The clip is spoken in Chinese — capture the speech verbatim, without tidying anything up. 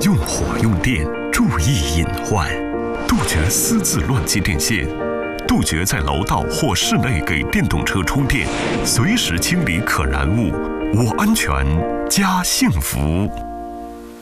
用火用电，注意隐患，杜绝私自乱接电线，杜绝在楼道或室内给电动车充电，随时清理可燃物。我安全，家幸福。